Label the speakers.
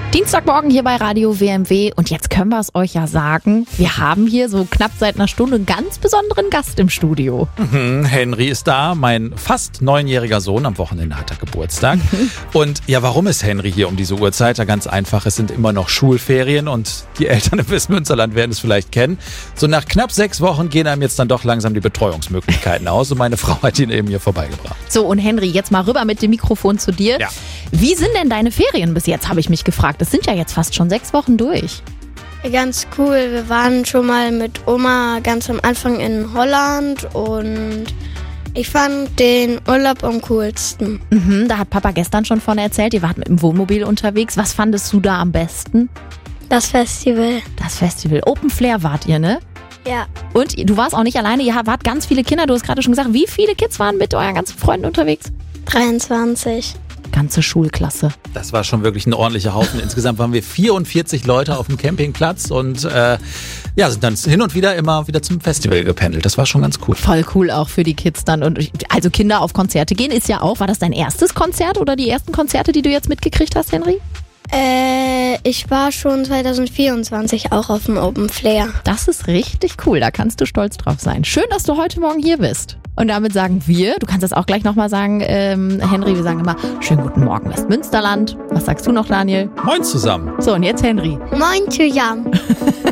Speaker 1: Dienstagmorgen hier bei Radio WMW und jetzt können wir es euch ja sagen, wir haben hier so knapp seit einer Stunde einen ganz besonderen Gast im Studio.
Speaker 2: Henry ist da, mein fast 9-jähriger Sohn, am Wochenende hat er Geburtstag. Und ja, warum ist Henry hier um diese Uhrzeit? Ja, ganz einfach, es sind immer noch Schulferien und die Eltern im Westmünsterland werden es vielleicht kennen. So nach knapp 6 Wochen gehen einem jetzt dann doch langsam die Betreuungsmöglichkeiten aus und meine Frau hat ihn eben hier vorbeigebracht.
Speaker 1: So, und Henry, jetzt mal rüber mit dem Mikrofon zu dir.
Speaker 2: Ja.
Speaker 1: Wie sind denn deine Ferien bis jetzt, habe ich mich gefragt. Das sind ja jetzt fast schon 6 Wochen durch.
Speaker 3: Ganz cool. Wir waren schon mal mit Oma ganz am Anfang in Holland und ich fand den Urlaub am coolsten.
Speaker 1: Da hat Papa gestern schon von erzählt, ihr wart mit dem Wohnmobil unterwegs. Was fandest du da am besten?
Speaker 3: Das Festival.
Speaker 1: Das Festival. Open Flair wart ihr, ne?
Speaker 3: Ja,
Speaker 1: Und du warst auch nicht alleine, ihr wart ganz viele Kinder. Du hast gerade schon gesagt, wie viele Kids waren mit euren ganzen Freunden unterwegs?
Speaker 3: 23.
Speaker 1: Ganze Schulklasse.
Speaker 2: Das war schon wirklich ein ordentlicher Haufen. Insgesamt waren wir 44 Leute auf dem Campingplatz und sind dann hin und wieder immer wieder zum Festival gependelt. Das war schon ganz cool.
Speaker 1: Voll cool auch für die Kids dann. Und also Kinder auf Konzerte gehen ist ja auch. War das dein erstes Konzert oder die ersten Konzerte, die du jetzt mitgekriegt hast, Henry?
Speaker 3: Ich war schon 2024 auch auf dem Open Flair.
Speaker 1: Das ist richtig cool. Da kannst du stolz drauf sein. Schön, dass du heute Morgen hier bist. Und damit sagen wir, du kannst das auch gleich nochmal sagen, Henry, wir sagen immer, schönen guten Morgen Westmünsterland. Was sagst du noch, Daniel?
Speaker 2: Moin zusammen.
Speaker 1: So, und jetzt Henry.
Speaker 3: Moin zusammen.